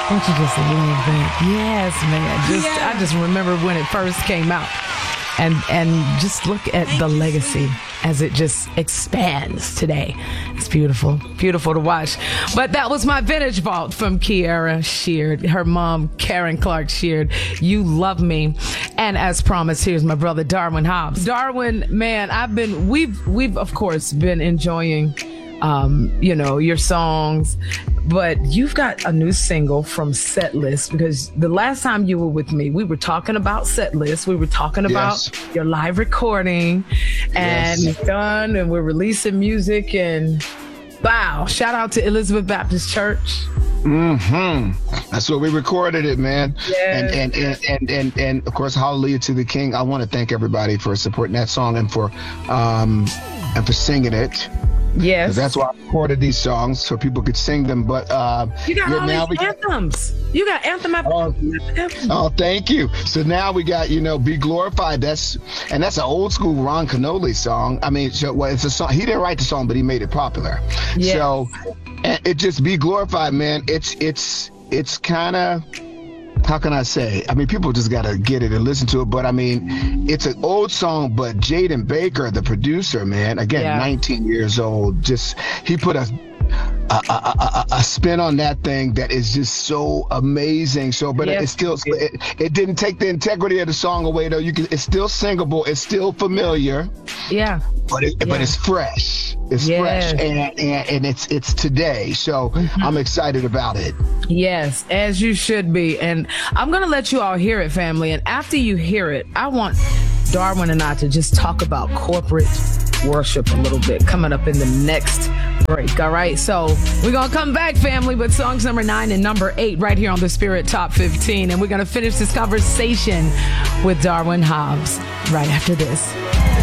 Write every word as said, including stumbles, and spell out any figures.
Don't you just love that? Yes, man. Just Yeah. I just remember when it first came out. And and just look at the legacy as it just expands today. It's beautiful, beautiful to watch. But that was my vintage vault from Kiara Sheard, her mom, Karen Clark Sheard. You love me. And as promised, here's my brother Darwin Hobbs. Darwin, man, I've been we've we've of course been enjoying um, you know, your songs. But you've got a new single from Setlist, because the last time you were with me, we were talking about Setlist. We were talking about Yes. your live recording, and Yes. it's done, and we're releasing music. And wow, shout out to Elizabeth Baptist Church. Mm-hmm. That's where we recorded it, man. Yes. And, and, and, and, and, and of course, hallelujah to the King. I want to thank everybody for supporting that song and for, um, and for singing it. Yes. That's why I recorded these songs so people could sing them. But uh, You got yeah, all now these we, anthems. You got anthem after Oh. anthem. oh, thank you. So now we got, you know, Be Glorified. That's and that's an old school Ron Canoli song. I mean, so, well, it's a song. He didn't write the song, but he made it popular. Yes. So and it just Be Glorified, man. It's it's it's kind of. How can I say? I mean, people just got to get it and listen to it. But I mean, it's an old song, but Jaden Baker, the producer, man, again, Yeah. nineteen years old, just he put a a, a, a, a spin on that thing that is just so amazing. So, but Yes, it's still, it did. it, it didn't take the integrity of the song away, though. You can, it's still singable, it's still familiar, Yeah. but it, Yeah. but it's fresh. It's Yes. fresh, and, and and it's it's today. So I'm excited about it. Yes, as you should be. And I'm going to let you all hear it, family. And after you hear it, I want Darwin and I to just talk about corporate worship a little bit coming up in the next break. All right. So we're going to come back, family, with songs number nine and number eight right here on the Spirit Top fifteen. And we're going to finish this conversation with Darwin Hobbs right after this.